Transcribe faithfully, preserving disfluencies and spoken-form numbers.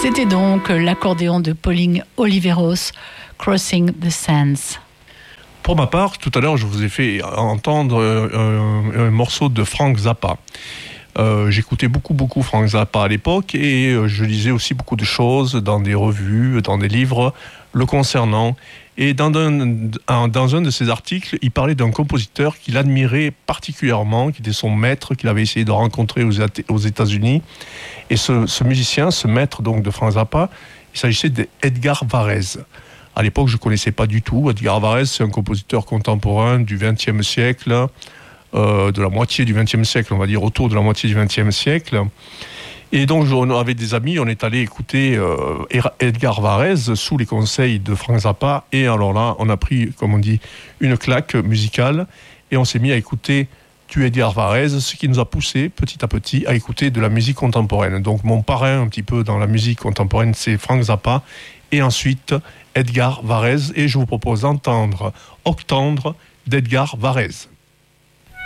C'était donc l'accordéon de Pauline Oliveros, Crossing the Sands. Pour ma part, tout à l'heure, je vous ai fait entendre un, un morceau de Frank Zappa. Euh, j'écoutais beaucoup, beaucoup Frank Zappa à l'époque et je lisais aussi beaucoup de choses dans des revues, dans des livres le concernant. Et dans un, dans un de ses articles, il parlait d'un compositeur qu'il admirait particulièrement, qui était son maître, qu'il avait essayé de rencontrer aux États-Unis. Et ce, ce musicien, ce maître donc de Frank Zappa, il s'agissait d'Edgar Varèse. À l'époque, je ne connaissais pas du tout. Edgar Varèse, c'est un compositeur contemporain du vingtième siècle, euh, de la moitié du vingtième siècle, on va dire autour de la moitié du vingtième siècle. Et donc, on, avec des amis, on est allé écouter euh, Edgar Varèse sous les conseils de Frank Zappa. Et alors là, on a pris, comme on dit, une claque musicale et on s'est mis à écouter du Edgar Varèse, ce qui nous a poussé petit à petit à écouter de la musique contemporaine. Donc, mon parrain un petit peu dans la musique contemporaine, c'est Frank Zappa. Et ensuite, Edgar Varèse. Et je vous propose d'entendre Octandre d'Edgar Varèse.